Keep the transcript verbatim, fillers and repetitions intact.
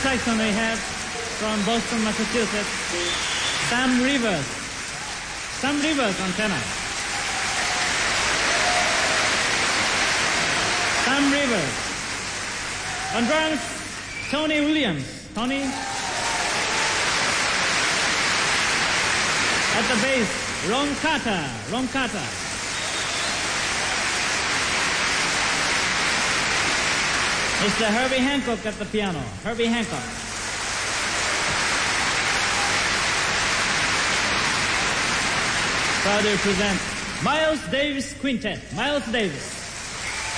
saxophone we have from Boston, Massachusetts, Sam Rivers. Sam Rivers on tenor. Sam Rivers. On drums, Tony Williams. Tony. At the bass, Ron Carter. Ron Carter. Mister Herbie Hancock at the piano. Herbie Hancock. Proud to present Miles Davis Quintet. Miles Davis.